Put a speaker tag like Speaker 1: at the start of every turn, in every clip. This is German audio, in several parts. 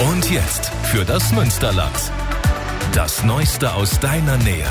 Speaker 1: Und jetzt für das Münsterland. Das Neueste aus deiner Nähe.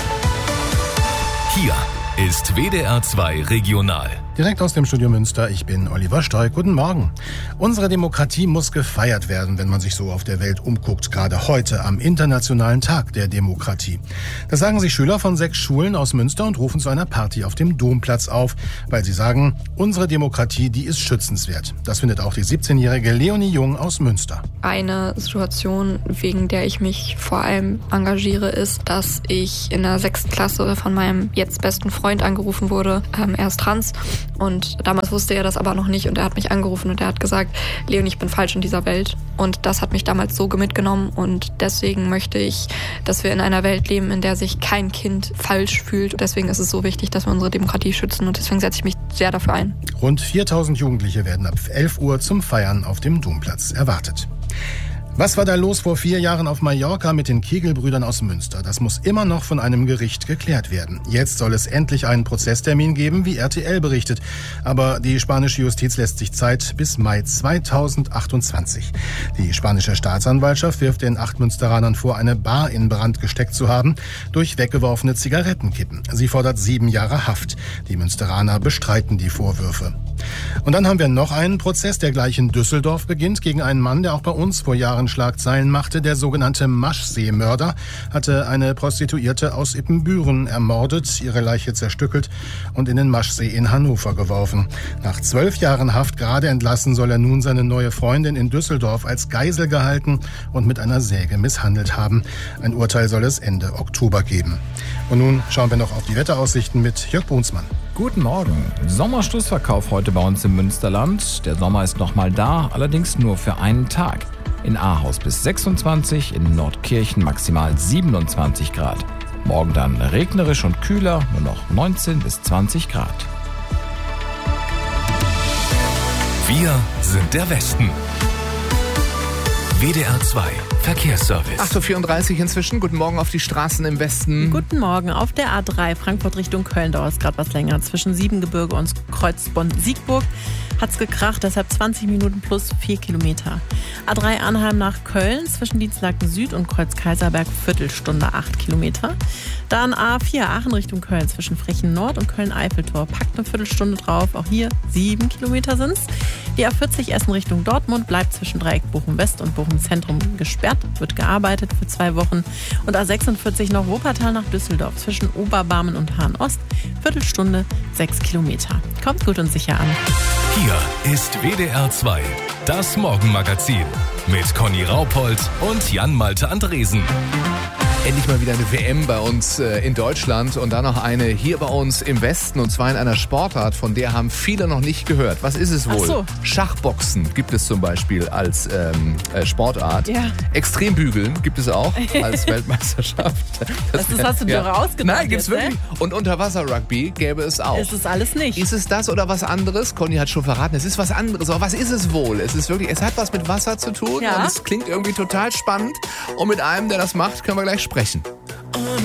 Speaker 1: Hier ist WDR 2 Regional.
Speaker 2: Direkt aus dem Studio Münster, ich bin Oliver Stoy. Guten Morgen. Unsere Demokratie muss gefeiert werden, wenn man sich so auf der Welt umguckt, gerade heute am Internationalen Tag der Demokratie. Das sagen sich Schüler von 6 Schulen aus Münster und rufen zu einer Party auf dem Domplatz auf, weil sie sagen, unsere Demokratie, die ist schützenswert. Das findet auch die 17-jährige Leonie Jung aus Münster.
Speaker 3: Eine Situation, wegen der ich mich vor allem engagiere, ist, dass ich in der 6. Klasse von meinem jetzt besten Freund angerufen wurde. Er ist trans. Und damals wusste er das aber noch nicht und er hat mich angerufen und er hat gesagt, Leonie, ich bin falsch in dieser Welt. Und das hat mich damals so mitgenommen und deswegen möchte ich, dass wir in einer Welt leben, in der sich kein Kind falsch fühlt. Und deswegen ist es so wichtig, dass wir unsere Demokratie schützen und deswegen setze ich mich sehr dafür ein.
Speaker 2: Rund 4000 Jugendliche werden ab 11 Uhr zum Feiern auf dem Domplatz erwartet. Was war da los vor 4 Jahren auf Mallorca mit den Kegelbrüdern aus Münster? Das muss immer noch von einem Gericht geklärt werden. Jetzt soll es endlich einen Prozesstermin geben, wie RTL berichtet. Aber die spanische Justiz lässt sich Zeit bis Mai 2028. Die spanische Staatsanwaltschaft wirft den 8 Münsteranern vor, eine Bar in Brand gesteckt zu haben durch weggeworfene Zigarettenkippen. Sie fordert 7 Jahre Haft. Die Münsteraner bestreiten die Vorwürfe. Und dann haben wir noch einen Prozess, der gleich in Düsseldorf beginnt, gegen einen Mann, der auch bei uns vor Jahren Schlagzeilen machte. Der sogenannte Maschsee-Mörder hatte eine Prostituierte aus Ippenbüren ermordet, ihre Leiche zerstückelt und in den Maschsee in Hannover geworfen. Nach 12 Jahren Haft gerade entlassen soll er nun seine neue Freundin in Düsseldorf als Geisel gehalten und mit einer Säge misshandelt haben. Ein Urteil soll es Ende Oktober geben. Und nun schauen wir noch auf die Wetteraussichten mit Jörg Brunsmann.
Speaker 4: Guten Morgen. Sommerschlussverkauf heute bei uns im Münsterland. Der Sommer ist noch mal da, allerdings nur für einen Tag. In Ahaus bis 26, in Nordkirchen maximal 27 Grad. Morgen dann regnerisch und kühler, nur noch 19 bis 20 Grad.
Speaker 1: Wir sind der Westen. WDR 2 Verkehrsservice.
Speaker 5: 8.34 Uhr inzwischen. Guten Morgen auf die Straßen im Westen.
Speaker 6: Guten Morgen. Auf der A3 Frankfurt Richtung Köln dauert es gerade was länger. Zwischen Siebengebirge und Kreuz Bonn-Siegburg hat es gekracht, deshalb 20 Minuten plus 4 Kilometer. A3 Arnheim nach Köln zwischen Dienstlaken Süd und Kreuz Kaiserberg Viertelstunde 8 Kilometer. Dann A4 Aachen Richtung Köln zwischen Frechen Nord und Köln-Eiffeltor packt eine Viertelstunde drauf. Auch hier 7 Kilometer sind's. Die A40 Essen Richtung Dortmund bleibt zwischen Dreieck Bochum West und Bochum Zentrum gesperrt, wird gearbeitet für 2 Wochen. Und A46 noch Wuppertal nach Düsseldorf zwischen Oberbarmen und Hahn Ost, Viertelstunde 6 Kilometer. Kommt gut und sicher an.
Speaker 1: Hier ist WDR 2, das Morgenmagazin mit Conny Raupold und Jan-Malte Andresen.
Speaker 5: Endlich mal wieder eine WM bei uns in Deutschland und dann noch eine hier bei uns im Westen und zwar in einer Sportart, von der haben viele noch nicht gehört. Was ist es wohl?
Speaker 6: Ach so.
Speaker 5: Schachboxen gibt es zum Beispiel als Sportart.
Speaker 6: Ja.
Speaker 5: Extrembügeln gibt es auch als Weltmeisterschaft.
Speaker 6: Das hast du dir rausgedacht.
Speaker 5: Nein, gibt's
Speaker 6: jetzt,
Speaker 5: wirklich. Und Unterwasser-Rugby gäbe es auch.
Speaker 6: Ist es alles nicht.
Speaker 5: Ist es das oder was anderes? Conny hat schon verraten, es ist was anderes. Aber was ist es wohl? Es hat was mit Wasser zu tun
Speaker 6: Ja.
Speaker 5: und es klingt irgendwie total spannend. Und mit einem, der das macht, können wir gleich sprechen.